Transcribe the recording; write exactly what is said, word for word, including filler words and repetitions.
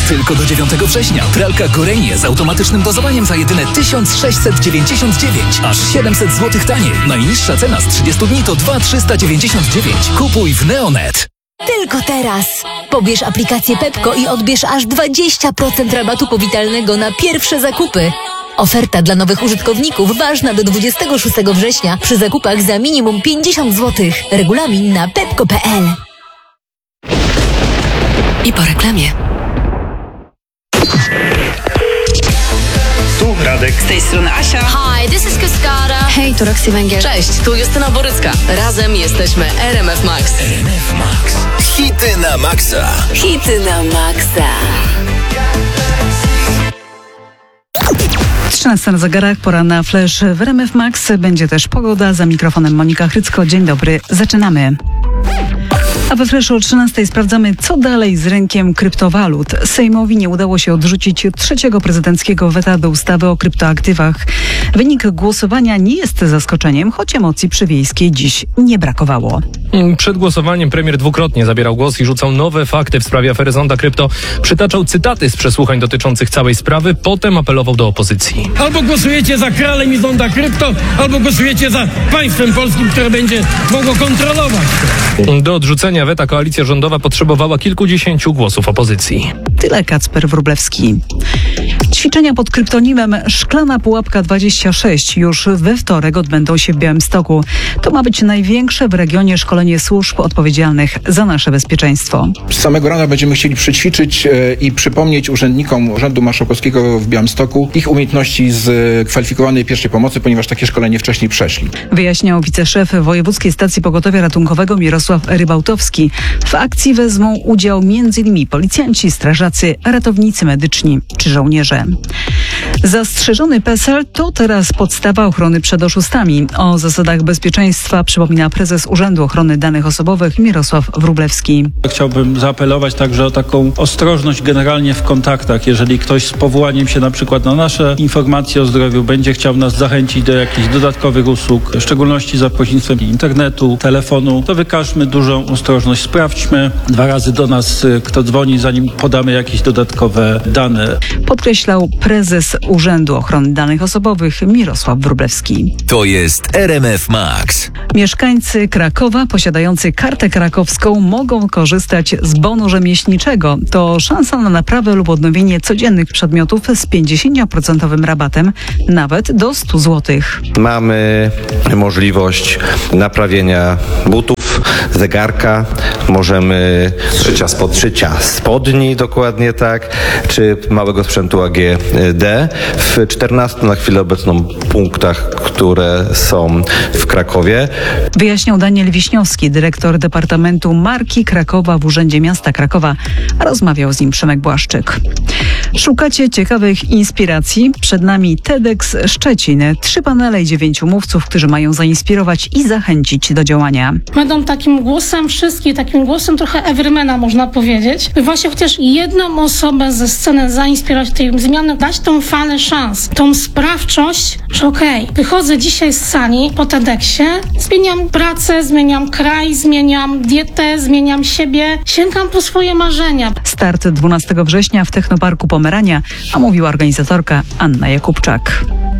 Tylko do dziewiątego września. Pralka Gorenie z automatycznym dozowaniem za jedyne tysiąc sześćset dziewięćdziesiąt dziewięć. Aż siedemset złotych taniej. Najniższa cena z trzydziestu dni to dwa tysiące trzysta dziewięćdziesiąt dziewięć. Kupuj w Neonet. Tylko teraz. Pobierz aplikację Pepko i odbierz aż dwadzieścia procent rabatu powitalnego na pierwsze zakupy. Oferta dla nowych użytkowników ważna do dwudziestego szóstego września przy zakupach za minimum pięćdziesiąt złotych. Regulamin na pepko kropka p l. I po reklamie. Tu Radek. Z tej strony Asia. Hi, this is Kaskada. Hej, tu Roxy Węgiel. Cześć, tu Justyna Borycka. Razem jesteśmy R M F Max. R M F Max. Hity na maksa. Hity na maksa. trzynasta na zegarach, pora na flash w R M F Max. Będzie też pogoda. Za mikrofonem Monika Hrycko. Dzień dobry, zaczynamy. A we Flashu o trzynastej sprawdzamy, co dalej z rynkiem kryptowalut. Sejmowi nie udało się odrzucić trzeciego prezydenckiego weta do ustawy o kryptoaktywach. Wynik głosowania nie jest zaskoczeniem, choć emocji przy Wiejskiej dziś nie brakowało. Przed głosowaniem premier dwukrotnie zabierał głos i rzucał nowe fakty w sprawie afery Zonda Krypto. Przytaczał cytaty z przesłuchań dotyczących całej sprawy, potem apelował do opozycji. Albo głosujecie za kralem i Zonda Krypto, albo głosujecie za państwem polskim, które będzie mogło kontrolować. Do odrzucenia weta koalicja rządowa potrzebowała kilkudziesięciu głosów opozycji. Tyle Kacper Wróblewski. Ćwiczenia pod kryptonimem Szklana Pułapka dwadzieścia sześć już we wtorek odbędą się w Białymstoku. To ma być największe w regionie szkolenie służb odpowiedzialnych za nasze bezpieczeństwo. Z samego rana będziemy chcieli przećwiczyć i przypomnieć urzędnikom Urzędu Marszałkowskiego w Białymstoku ich umiejętności z kwalifikowanej pierwszej pomocy, ponieważ takie szkolenie wcześniej przeszli. Wyjaśniał wiceszef Wojewódzkiej Stacji Pogotowia Ratunkowego Mirosław Rybałtowski. W akcji wezmą udział między innymi policjanci, strażacy, ratownicy medyczni czy żołnierze. Zastrzeżony PESEL to teraz podstawa ochrony przed oszustami. O zasadach bezpieczeństwa przypomina prezes Urzędu Ochrony Danych Osobowych Mirosław Wróblewski. Chciałbym zaapelować także o taką ostrożność generalnie w kontaktach. Jeżeli ktoś z powołaniem się na przykład na nasze informacje o zdrowiu będzie chciał nas zachęcić do jakichś dodatkowych usług, w szczególności za pośrednictwem internetu, telefonu, to wykażmy dużą ostrożność. Sprawdźmy dwa razy do nas, kto dzwoni, zanim podamy jakieś dodatkowe dane. Podkreślał prezes Urzędu Ochrony Danych Osobowych Mirosław Wróblewski. To jest R M F Max. Mieszkańcy Krakowa posiadający kartę krakowską mogą korzystać z bonu rzemieślniczego. To szansa na naprawę lub odnowienie codziennych przedmiotów z pięćdziesięcioprocentowym rabatem, nawet do stu złotych. Mamy możliwość naprawienia butów, zegarka, możemy szycia, spod... szycia spodni, dokładnie tak, czy małego sprzętu A G D w czternastu na chwilę obecną punktach, które są w Krakowie. Wyjaśniał Daniel Wiśniowski, dyrektor Departamentu Marki Krakowa w Urzędzie Miasta Krakowa. Rozmawiał z nim Przemek Błaszczyk. Szukacie ciekawych inspiracji? Przed nami TEDx Szczecin. Trzy panele i dziewięciu mówców, którzy mają zainspirować i zachęcić do działania. Będą takim głosem wszystkich, takim głosem trochę everymana, można powiedzieć. By właśnie chociaż jedną osobę ze sceny zainspirować do tej zmiany, dać tą falę szans, tą sprawczość, że okej, okay, wychodzę dzisiaj z sali po TEDxie, zmieniam pracę, zmieniam kraj, zmieniam dietę, zmieniam siebie, sięgam po swoje marzenia. Start dwunastego września w Technoparku Pomerania, a mówiła organizatorka Anna Jakubczak.